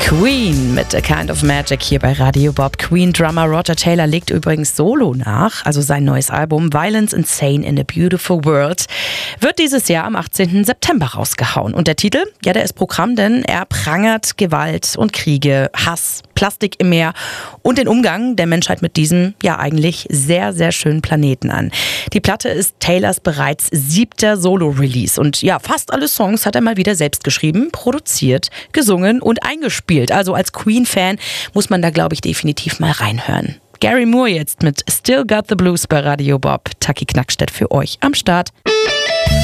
Queen mit A Kind of Magic hier bei Radio Bob. Queen-Drummer Roger Taylor legt übrigens Solo nach, also sein neues Album Violence Insane in a Beautiful World wird dieses Jahr am 18. September rausgehauen. Und der Titel, ja, der ist Programm, denn er prangert Gewalt und Kriege, Hass, Plastik im Meer und den Umgang der Menschheit mit diesem, ja eigentlich sehr, sehr schönen Planeten an. Die Platte ist Taylors bereits 7. Solo-Release und ja, fast alle Songs hat er mal wieder selbst geschrieben, produziert, gesungen und eingespielt. Also als Queen-Fan muss man da, glaube ich, definitiv mal reinhören. Gary Moore jetzt mit Still Got the Blues bei Radio Bob. Taki Knackstedt für euch am Start.